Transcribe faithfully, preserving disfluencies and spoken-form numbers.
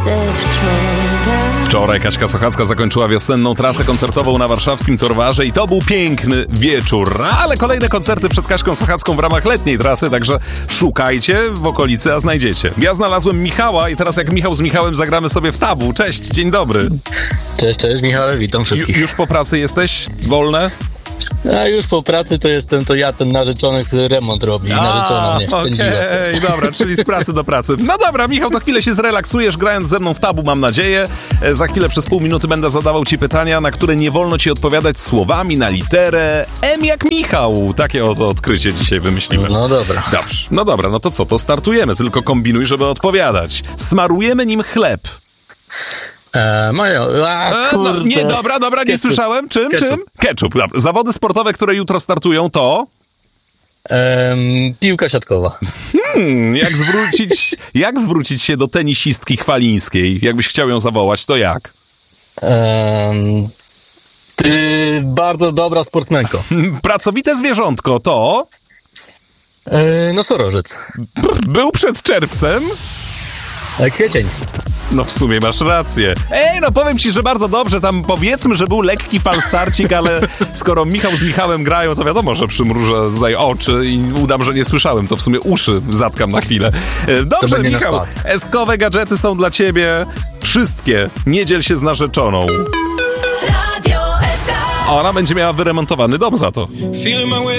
Wczoraj Kaśka Sochacka zakończyła wiosenną trasę koncertową na warszawskim Torwarze i to był piękny wieczór. Ale kolejne koncerty przed Kaśką Sochacką w ramach letniej trasy, także szukajcie w okolicy, a znajdziecie. Ja znalazłem Michała i teraz jak Michał z Michałem zagramy sobie w tabu. Cześć, dzień dobry. Cześć, cześć Michał, witam wszystkich. Ju, już po pracy jesteś? Wolne? A już po pracy to jestem, to ja ten narzeczony, który remont robi i narzeczona mnie wpędziła. Okej, okay, dobra, czyli z pracy do pracy. No dobra, Michał, to chwilę się zrelaksujesz, grając ze mną w tabu, mam nadzieję. E, za chwilę przez pół minuty będę zadawał ci pytania, na które nie wolno ci odpowiadać słowami na literę M jak Michał. Takie oto odkrycie dzisiaj wymyśliłem. No dobra. Dobrze, no dobra, no to co, to startujemy, tylko kombinuj, żeby odpowiadać. Smarujemy nim chleb. Eee, majo, a, kurde. No, nie, dobra, dobra, nie Ketchup. słyszałem. Czym, Ketchup. czym? Ketchup. Dobra. Zawody sportowe, które jutro startują, to... Eee, piłka siatkowa. Hmm, jak zwrócić, jak zwrócić się do tenisistki chwalińskiej? Jakbyś chciał ją zawołać, to jak? Eee, ty bardzo dobra sportsmenko. Pracowite zwierzątko, to... Eee, nosorożec. Był przed czerwcem. E, kwiecień. No w sumie masz rację. Ej, no powiem ci, że bardzo dobrze, tam powiedzmy, że był lekki falstarcik, ale skoro Michał z Michałem grają, to wiadomo, że przymrużę tutaj oczy i udam, że nie słyszałem, to w sumie uszy zatkam na chwilę. Dobrze, Michał, eskowe gadżety są dla ciebie wszystkie. Nie dziel się z narzeczoną. Ona będzie miała wyremontowany dom za to.